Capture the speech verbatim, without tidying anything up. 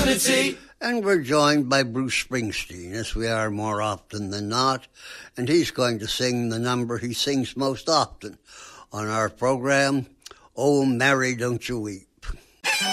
Unity. And we're joined by Bruce Springsteen, as we are more often than not, and he's going to sing the number he sings most often on our program, Oh, Mary, Don't You Weep.